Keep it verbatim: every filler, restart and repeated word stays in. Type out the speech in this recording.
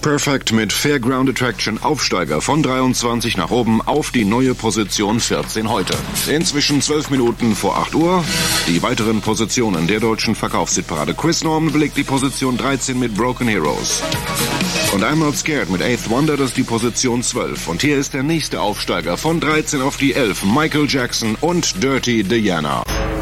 Perfect mit Fairground Attraction Aufsteiger von dreiundzwanzig nach oben auf die neue Position vierzehn heute. Inzwischen zwölf Minuten vor acht Uhr. Die weiteren Positionen der deutschen Verkaufshitparade. Chris Norman belegt die Position dreizehn mit Broken Heroes. Und I'm Not Scared mit Eighth Wonder, das ist die Position zwölf. Und hier ist der nächste Aufsteiger von dreizehn auf die elf. Michael Jackson und Dirty Diana.